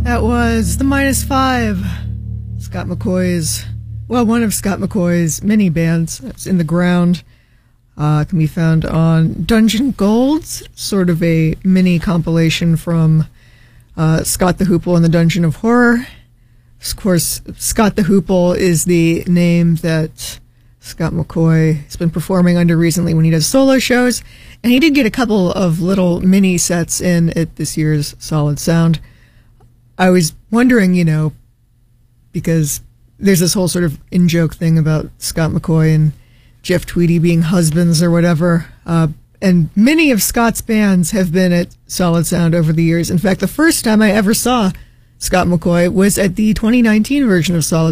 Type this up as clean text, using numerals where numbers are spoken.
That was the -5. Scott McCaughey's, well, one of Scott McCaughey's many bands. That's In the Ground. Can be found on Dungeon Golds, sort of a mini compilation from Scott the Hoople and the Dungeon of Horror. Of course, Scott the Hoople is the name that Scott McCaughey has been performing under recently when he does solo shows. And he did get a couple of little mini sets in at this year's Solid Sound. I was wondering, because there's this whole sort of in-joke thing about Scott McCaughey and Jeff Tweedy being husbands or whatever. And many of Scott's bands have been at Solid Sound over the years. In fact, the first time I ever saw Scott McCaughey was at the 2019 version of Solid